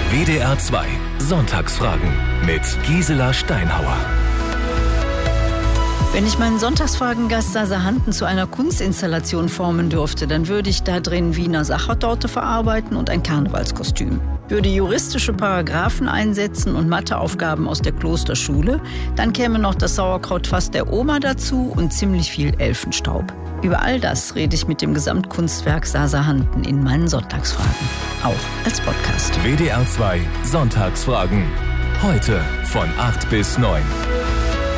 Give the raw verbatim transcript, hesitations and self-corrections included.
W D R zwei Sonntagsfragen mit Gisela Steinhauer. Wenn ich meinen Sonntagsfragengast Sasa Hanten zu einer Kunstinstallation formen dürfte, dann würde ich da drin Wiener Sachertorte verarbeiten und ein Karnevalskostüm. Würde juristische Paragraphen einsetzen und Matheaufgaben aus der Klosterschule, dann käme noch das Sauerkrautfass der Oma dazu und ziemlich viel Elfenstaub. Über all das rede ich mit dem Gesamtkunstwerk Sasa Hanten in meinen Sonntagsfragen. Auch als Podcast. W D R zwei Sonntagsfragen. Heute von acht bis neun.